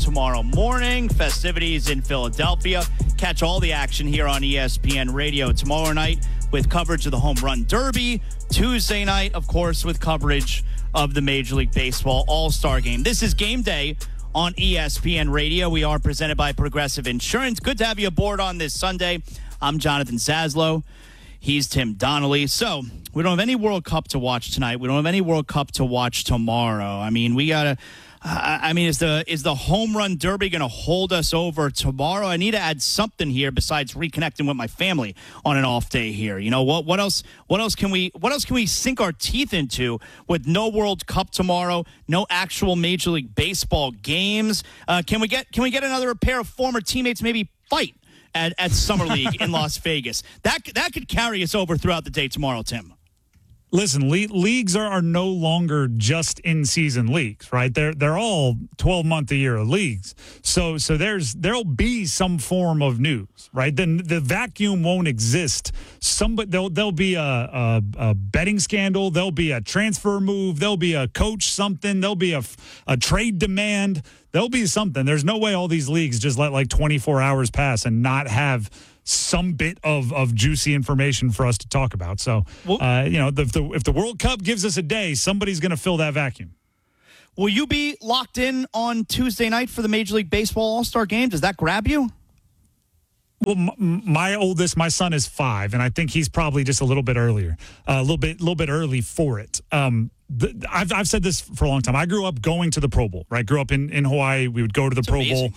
tomorrow morning. Festivities in Philadelphia. Catch all the action here on ESPN Radio tomorrow night with coverage of the Home Run Derby. Tuesday night, of course, with coverage of the Major League Baseball All-Star Game. This is Game Day on ESPN Radio. We are presented by Progressive Insurance. Good to have you aboard on this Sunday. I'm Jonathan Zaslow. He's Tim Donnelly. So we don't have any World Cup to watch tonight. We don't have any World Cup to watch tomorrow. I mean, we gotta. Is the Home Run Derby going to hold us over tomorrow? I need to add something here besides reconnecting with my family on an off day here. You know what? What else can we sink our teeth into with no World Cup tomorrow? No actual Major League Baseball games. Can we get another pair of former teammates maybe fight at Summer League in Las Vegas? That could carry us over throughout the day tomorrow, Tim. Listen, leagues are no longer just in-season leagues, right? They're all 12-month-a-year leagues. So there'll be some form of news, right? Then the vacuum won't exist. There'll be a betting scandal. There'll be a transfer move. There'll be a coach something. There'll be a trade demand. There'll be something. There's no way all these leagues just let like 24 hours pass and not have some bit of juicy information for us to talk about. So, if the World Cup gives us a day, somebody's going to fill that vacuum. Will you be locked in on Tuesday night for the Major League Baseball All-Star Game? Does that grab you? Well, my son is 5, and I think he's probably just a little bit earlier, a little bit early for it. I've said this for a long time. I grew up going to the Pro Bowl, right? Grew up in Hawaii. We would go to the Pro Bowl.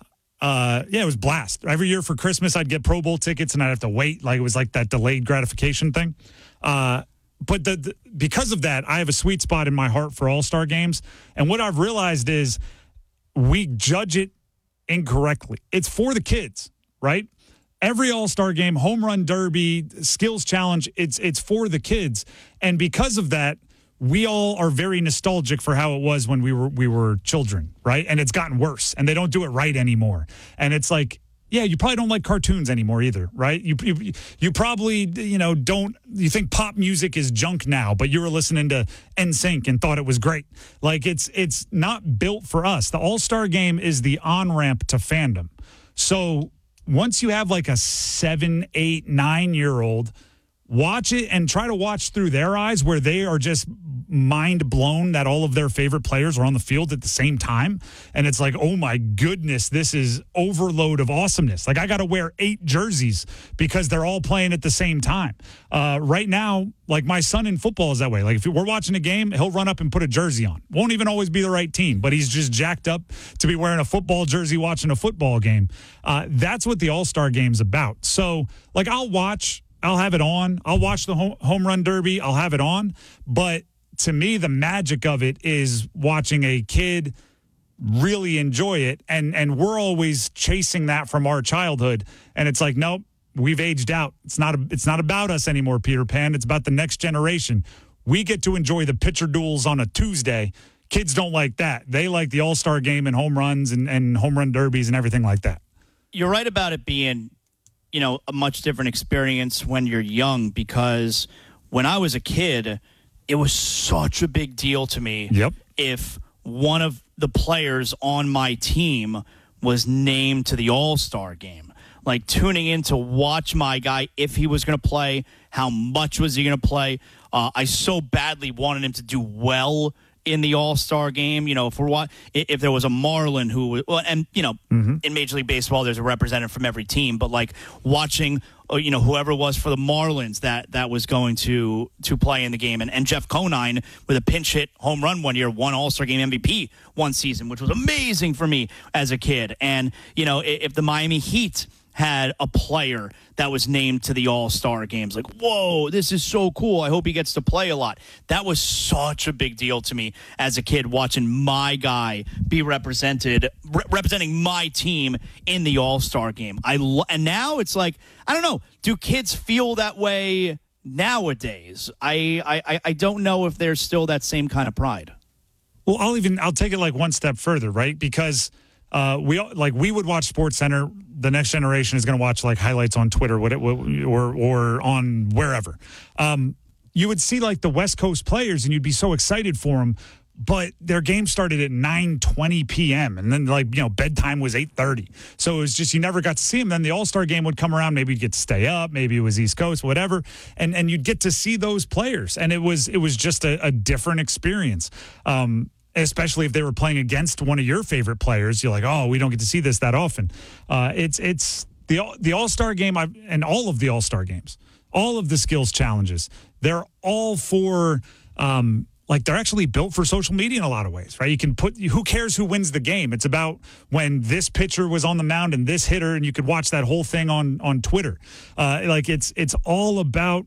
It was blast. Every year for Christmas, I'd get Pro Bowl tickets, and I'd have to wait. Like it was like that delayed gratification thing. But because of that, I have a sweet spot in my heart for All-Star games. And what I've realized is we judge it incorrectly. It's for the kids, right? Every All-Star game, Home Run Derby, Skills Challenge, it's for the kids. And because of that, we all are very nostalgic for how it was when we were children, right? And it's gotten worse, and they don't do it right anymore. And it's like, yeah, you probably don't like cartoons anymore either, right? You probably, don't, you think pop music is junk now, but you were listening to NSYNC and thought it was great. Like, it's not built for us. The All-Star Game is the on-ramp to fandom. So once you have like a 7, 8, 9-year-old, watch it and try to watch through their eyes where they are just mind blown that all of their favorite players are on the field at the same time. And it's like, oh my goodness, this is overload of awesomeness. Like I got to wear 8 jerseys because they're all playing at the same time. Right now, like my son in football is that way. Like if we're watching a game, he'll run up and put a jersey on. Won't even always be the right team, but he's just jacked up to be wearing a football jersey watching a football game. That's what the All-Star Game's about. So like I'll have it on. I'll watch the home run derby. I'll have it on. But to me, the magic of it is watching a kid really enjoy it. And we're always chasing that from our childhood. And it's like, nope, we've aged out. It's not about us anymore, Peter Pan. It's about the next generation. We get to enjoy the pitcher duels on a Tuesday. Kids don't like that. They like the All-Star Game and home runs and home run derbies and everything like that. You're right about it being a much different experience when you're young, because when I was a kid, it was such a big deal to me if one of the players on my team was named to the All-Star Game. Like tuning in to watch my guy, if he was going to play, how much was he going to play. I so badly wanted him to do well in the All-Star Game. If there was a Marlin in Major League Baseball, there's a representative from every team, but like watching, whoever it was for the Marlins that was going to play in the game. And Jeff Conine with a pinch hit home run one year, won All-Star Game MVP one season, which was amazing for me as a kid. And, if the Miami Heat had a player that was named to the All-Star games, like, whoa, this is so cool. I hope he gets to play a lot. That was such a big deal to me as a kid, watching my guy be representing my team in the All-Star game. And now it's like, I don't know, do kids feel that way nowadays? I don't know if there's still that same kind of pride. Well, I'll take it like one step further, right? Because we would watch SportsCenter. The next generation is going to watch like highlights on Twitter, or on wherever. You would see like the West Coast players, and you'd be so excited for them. but their game started at 9:20 p.m. and then bedtime was 8:30. So it was just you never got to see them. Then the All-Star game would come around. Maybe you'd get to stay up. Maybe it was East Coast, whatever, and you'd get to see those players. And it was just a different experience. Especially if they were playing against one of your favorite players. You're like, oh, we don't get to see this that often. It's the All-Star game and all of the All-Star games, all of the skills challenges. They're all for. They're actually built for social media in a lot of ways, right? You can who cares who wins the game? It's about when this pitcher was on the mound and this hitter, and you could watch that whole thing on Twitter. It's all about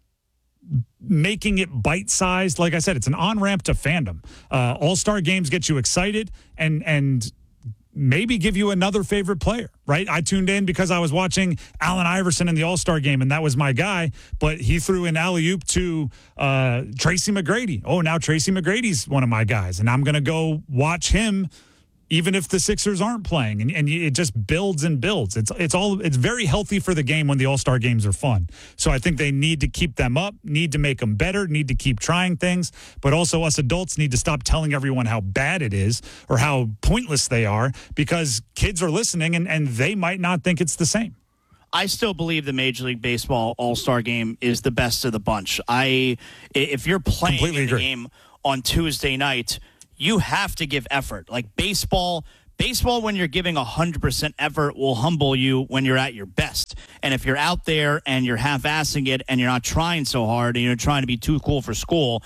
making it bite-sized. Like I said, it's an on-ramp to fandom. All-Star games get you excited and maybe give you another favorite player, right? I tuned in because I was watching Allen Iverson in the All-Star game, and that was my guy, but he threw an alley-oop to Tracy McGrady. Oh, now Tracy McGrady's one of my guys, and I'm going to go watch him even if the Sixers aren't playing, and it just builds and builds. It's very healthy for the game when the All-Star games are fun. So I think they need to keep them up, need to make them better, need to keep trying things, but also us adults need to stop telling everyone how bad it is or how pointless they are, because kids are listening and they might not think it's the same. I still believe the Major League Baseball All-Star game is the best of the bunch. If you're playing in the game on Tuesday night, you have to give effort. Like baseball, when you're giving 100% effort will humble you when you're at your best. And if you're out there and you're half-assing it and you're not trying so hard and you're trying to be too cool for school,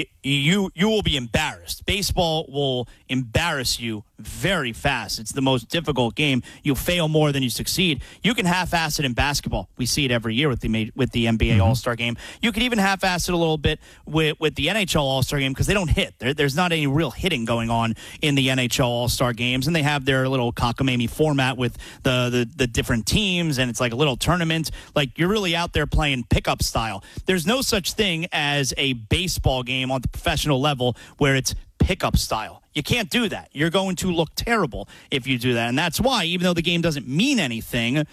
you will be embarrassed. Baseball will embarrass you very fast. It's the most difficult game. You fail more than you succeed. You can half-ass it in basketball. We see it every year with the NBA All-Star game. You can even half-ass it a little bit with the NHL All-Star game because they don't hit. There's not any real hitting going on in the NHL All-Star games, and they have their little cockamamie format with the different teams, and it's like a little tournament. Like you're really out there playing pickup style. There's no such thing as a baseball game on the professional level where it's pickup style. You can't do that. You're going to look terrible if you do that. And that's why, even though the game doesn't mean anything,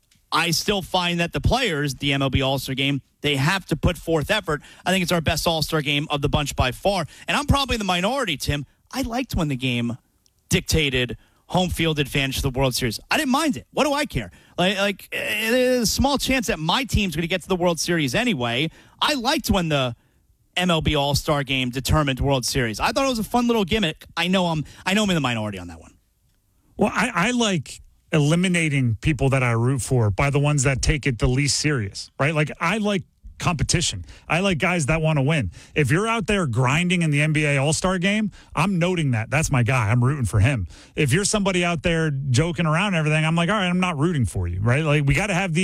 I still find that the players, the MLB All-Star game, they have to put forth effort. I think it's our best All-Star game of the bunch by far. And I'm probably the minority, Tim. I liked when the game dictated home field advantage to the World Series. I didn't mind it. What do I care? Like there's a small chance that my team's going to get to the World Series anyway. I liked when the MLB All-Star game determined World Series. I thought it was a fun little gimmick. I know I'm in the minority on that one. Well, I like eliminating people that I root for by the ones that take it the least serious, right? Like I like competition. I like guys that want to win. If you're out there grinding in the NBA All-Star game, I'm noting that. That's my guy. I'm rooting for him. If you're somebody out there joking around and everything, I'm like, all right, I'm not rooting for you, right? Like we got to have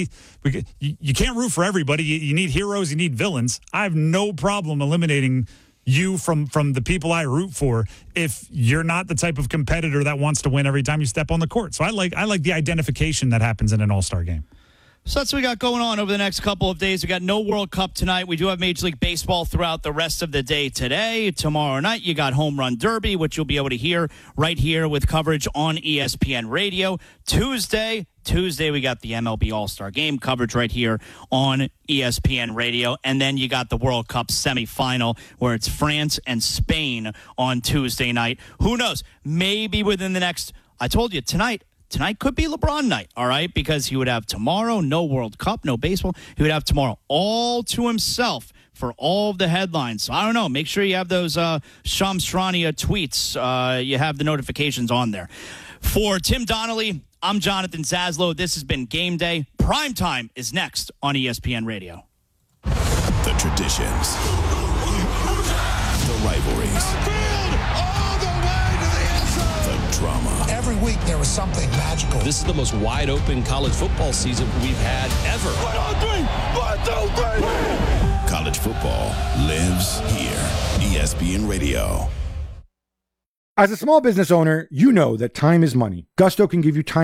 you can't root for everybody. You need heroes, you need villains. I have no problem eliminating you from the people I root for if you're not the type of competitor that wants to win every time you step on the court. So I like the identification that happens in an All-Star game. So that's what we got going on over the next couple of days. We got no World Cup tonight. We do have Major League Baseball throughout the rest of the day today. Tomorrow night, you got Home Run Derby, which you'll be able to hear right here with coverage on ESPN Radio. Tuesday, we got the MLB All-Star Game coverage right here on ESPN Radio. And then you got the World Cup semifinal where it's France and Spain on Tuesday night. Who knows? Maybe within the next, I told you, tonight could be LeBron night, all right? Because he would have tomorrow, no World Cup, no baseball. He would have tomorrow all to himself for all of the headlines. So I don't know. Make sure you have those Shams Charania tweets. You have the notifications on there. For Tim Donnelly, I'm Jonathan Zaslow. This has been Game Day. Primetime is next on ESPN Radio. The traditions. The rivalries. Drama. Every week there was something magical. This is the most wide open college football season we've had ever. 1, 2, 3. College football lives here. ESPN Radio. As a small business owner, you know that time is money. Gusto can give you time back.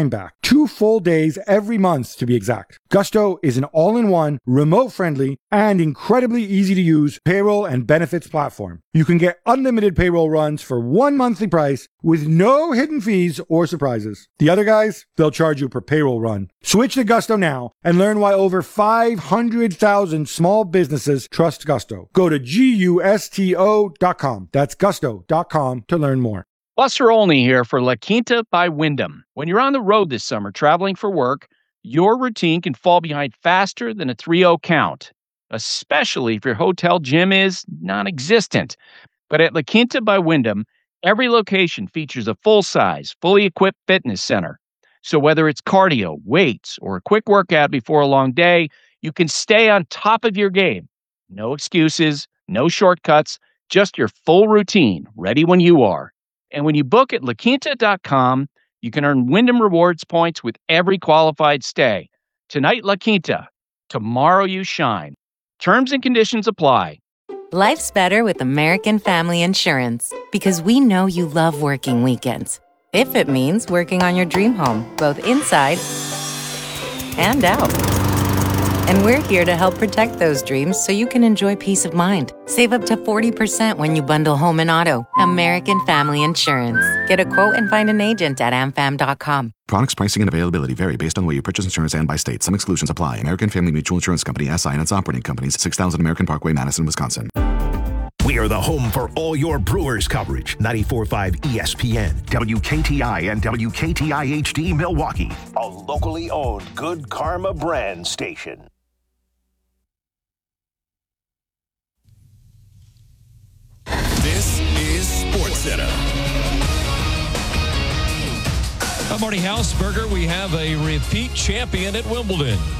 2 full days every month to be exact. Gusto is an all-in-one, remote-friendly, and incredibly easy-to-use payroll and benefits platform. You can get unlimited payroll runs for one monthly price with no hidden fees or surprises. The other guys, they'll charge you per payroll run. Switch to Gusto now and learn why over 500,000 small businesses trust Gusto. Go to GUSTO.com. That's gusto.com to learn more. Buster Olney here for La Quinta by Wyndham. When you're on the road this summer traveling for work, your routine can fall behind faster than a 3-0 count, especially if your hotel gym is non-existent. But at La Quinta by Wyndham, every location features a full-size, fully equipped fitness center. So whether it's cardio, weights, or a quick workout before a long day, you can stay on top of your game. No excuses, no shortcuts, just your full routine, ready when you are. And when you book at LaQuinta.com, you can earn Wyndham Rewards points with every qualified stay. Tonight, La Quinta. Tomorrow, you shine. Terms and conditions apply. Life's better with American Family Insurance because we know you love working weekends. If it means working on your dream home, both inside and out. And we're here to help protect those dreams so you can enjoy peace of mind. Save up to 40% when you bundle home and auto. American Family Insurance. Get a quote and find an agent at amfam.com. Products, pricing, and availability vary based on where you purchase insurance and by state. Some exclusions apply. American Family Mutual Insurance Company, SI, and its operating companies, 6000 American Parkway, Madison, Wisconsin. We are the home for all your Brewers coverage. 94.5 ESPN, WKTI, and WKTI HD Milwaukee. A locally owned Good Karma brand station. This is SportsCenter. I'm Marty Hausberger. We have a repeat champion at Wimbledon.